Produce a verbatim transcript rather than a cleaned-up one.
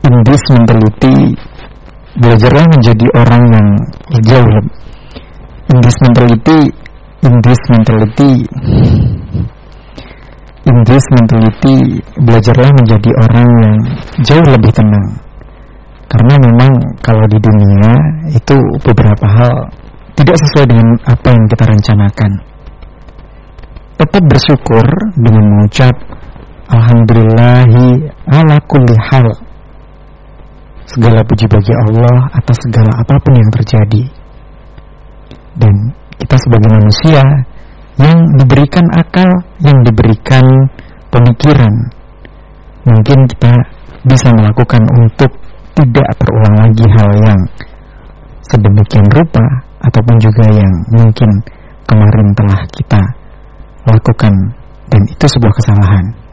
in this mentality, belajarlah menjadi orang yang jauh lebih in this mentality in this mentality in this mentality belajarlah menjadi orang yang jauh lebih tenang. Karena memang kalau di dunia itu beberapa hal tidak sesuai dengan apa yang kita rencanakan. Tetap bersyukur dengan mengucap alhamdulillahi ala kulli hal. Segala puji bagi Allah atas segala apapun yang terjadi. Dan kita sebagai manusia yang diberikan akal, yang diberikan pemikiran, mungkin kita bisa melakukan untuk tidak terulang lagi hal yang sedemikian rupa, ataupun juga yang mungkin kemarin telah kita lakukan dan itu sebuah kesalahan.